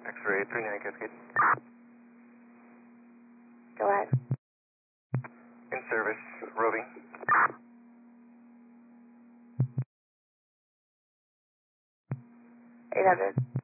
X-ray 39 Cascade. Go ahead. In service, roving. 800.